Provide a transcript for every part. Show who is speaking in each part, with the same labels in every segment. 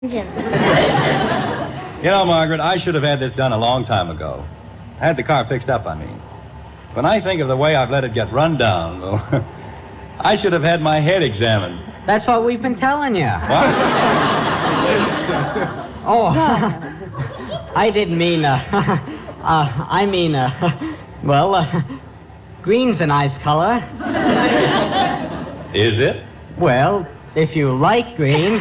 Speaker 1: Jim.
Speaker 2: You know, Margaret, I should have had this done a long time ago. I had the car fixed up, I mean. When I think of the way I've let it get run down, well, I should have had my head examined.
Speaker 3: That's what we've been telling you.
Speaker 2: What?
Speaker 3: Oh, I didn't mean, green's a nice color.
Speaker 2: Is it?
Speaker 3: Well, if you like green.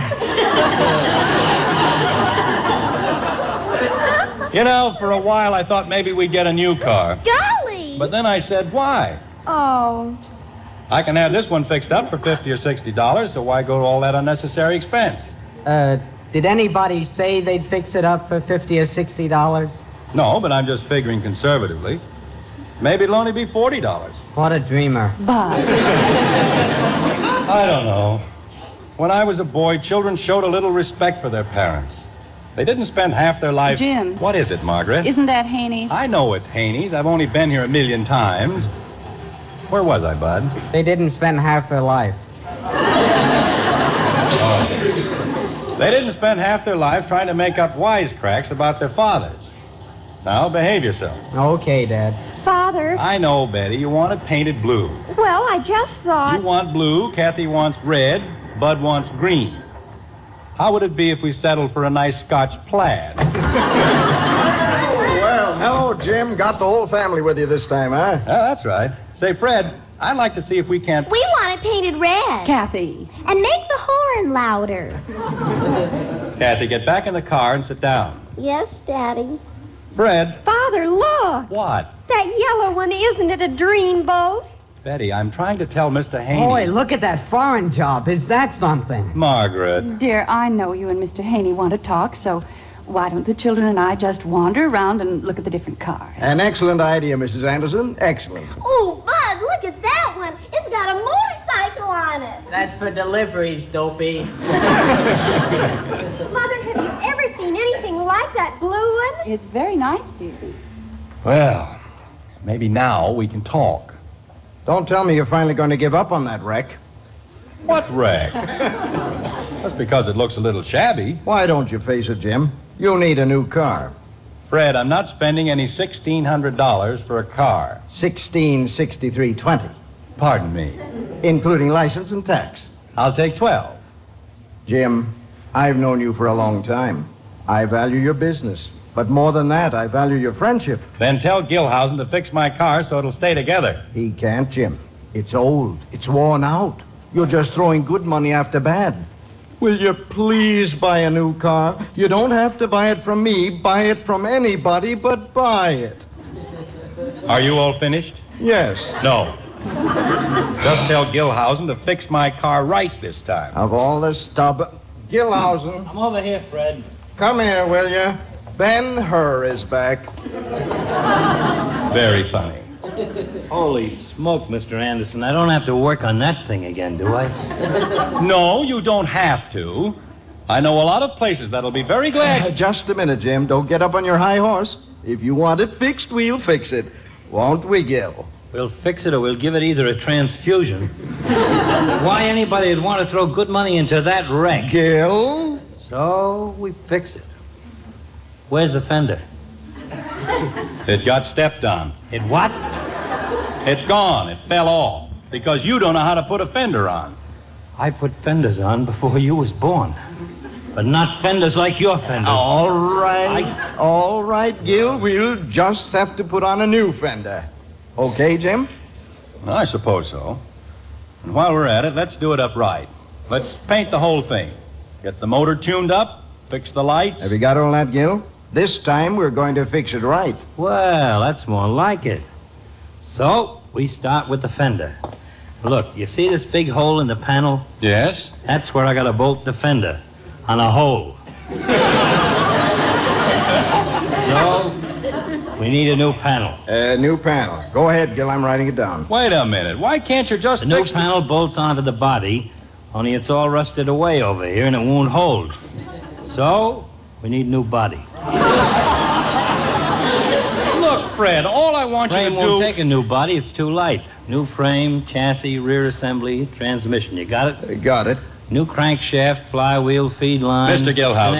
Speaker 2: You know, for a while I thought maybe we'd get a new car.
Speaker 1: Golly!
Speaker 2: But then I said, why?
Speaker 1: Oh.
Speaker 2: I can have this one fixed up for $50 or $60, so why go to all that unnecessary expense?
Speaker 3: Did anybody say they'd fix it up for $50 or $60?
Speaker 2: No, but I'm just figuring conservatively. Maybe it'll only be $40.
Speaker 3: What a dreamer.
Speaker 1: Bob.
Speaker 2: I don't know. When I was a boy, children showed a little respect for their parents. They didn't spend half their life...
Speaker 4: Jim.
Speaker 2: What is it, Margaret?
Speaker 4: Isn't that Haney's?
Speaker 2: I know it's Haney's. I've only been here 1,000,000 times. Where was I, Bud?
Speaker 3: They didn't spend half their life.
Speaker 2: Oh. They didn't spend half their life trying to make up wisecracks about their fathers. Now, behave yourself.
Speaker 3: Okay, Dad.
Speaker 1: Father.
Speaker 2: I know, Betty, you want it painted blue.
Speaker 1: Well, I just thought...
Speaker 2: You want blue, Kathy wants red, Bud wants green. How would it be if we settled for a nice Scotch plaid?
Speaker 5: Well, hello, Jim. Got the whole family with you this time, huh?
Speaker 2: That's right. Say, Fred, I'd like to see if we can't...
Speaker 1: We want it painted red.
Speaker 4: Kathy.
Speaker 1: And make the horn louder.
Speaker 2: Kathy, get back in the car and sit down.
Speaker 1: Yes, Daddy.
Speaker 2: Fred.
Speaker 1: Father, look.
Speaker 2: What?
Speaker 1: That yellow one, isn't it a dream boat?
Speaker 2: Betty, I'm trying to tell Mr. Haney...
Speaker 3: Boy, look at that foreign job. Is that something?
Speaker 2: Margaret.
Speaker 4: Dear, I know you and Mr. Haney want to talk, so why don't the children and I just wander around and look at the different cars?
Speaker 5: An excellent idea, Mrs. Anderson. Excellent.
Speaker 1: Oh, Bud, look at that one. It's got a motorcycle on it.
Speaker 3: That's for deliveries, Dopey.
Speaker 1: Mother, have you ever seen anything like that blue one?
Speaker 4: It's very nice, dear.
Speaker 2: Well, maybe now we can talk.
Speaker 5: Don't tell me you're finally going to give up on that wreck.
Speaker 2: What wreck? Just because it looks a little shabby.
Speaker 5: Why don't you face it, Jim? You'll need a new car.
Speaker 2: Fred, I'm not spending any $1,600 for a car.
Speaker 5: $1663.20,
Speaker 2: Pardon me.
Speaker 5: including license and tax.
Speaker 2: I'll take 12.
Speaker 5: Jim, I've known you for a long time. I value your business. But more than that, I value your friendship.
Speaker 2: Then tell Gilhausen to fix my car so it'll stay together.
Speaker 5: He can't, Jim. It's old. It's worn out. You're just throwing good money after bad. Will you please buy a new car? You don't have to buy it from me. Buy it from anybody, but buy it.
Speaker 2: Are you all finished?
Speaker 5: Yes.
Speaker 2: No. Just tell Gilhausen to fix my car right this time.
Speaker 5: Of all the stub... Gilhausen,
Speaker 6: I'm over here, Fred.
Speaker 5: come here, will you? Ben-Hur is back.
Speaker 2: Very funny.
Speaker 6: Holy smoke, Mr. Anderson. I don't have to work on that thing again, do I?
Speaker 2: No, you don't have to. I know a lot of places that'll be very glad.
Speaker 5: Just a minute, Jim. Don't get up on your high horse. If you want it fixed, we'll fix it. Won't we, Gil?
Speaker 6: We'll fix it or we'll give it either a transfusion. Why anybody would want to throw good money into that wreck?
Speaker 5: Gil?
Speaker 6: So we fix it. Where's the fender?
Speaker 2: It got stepped on.
Speaker 6: It what?
Speaker 2: It's gone. It fell off. Because you don't know how to put a fender on.
Speaker 6: I put fenders on before you was born. But not fenders like your fenders.
Speaker 5: All right, Gil. We'll just have to put on a new fender. Okay, Jim?
Speaker 2: Well, I suppose so. And while we're at it, let's do it up right. Let's paint the whole thing. Get the motor tuned up, fix the lights.
Speaker 5: Have you got all that, Gil? This time we're going to fix it right.
Speaker 6: Well, that's more like it. So, we start with the fender. Look, you see this big hole in the panel?
Speaker 2: Yes?
Speaker 6: That's where I got to bolt the fender. On a hole. So, we need a new panel.
Speaker 5: New panel. Go ahead, Gil. I'm writing it down.
Speaker 2: Wait a minute. Why can't you just
Speaker 6: The new
Speaker 2: fix
Speaker 6: panel bolts onto the body, only it's all rusted away over here and it won't hold. So, we need a new body.
Speaker 2: Look, Fred, all I want
Speaker 6: Frame
Speaker 2: you to
Speaker 6: won't
Speaker 2: do...
Speaker 6: take a new body, it's too light. New frame, chassis, rear assembly, transmission. You got it?
Speaker 5: Got it.
Speaker 6: New crankshaft, flywheel, feed line.
Speaker 2: Mr. Gilhouse.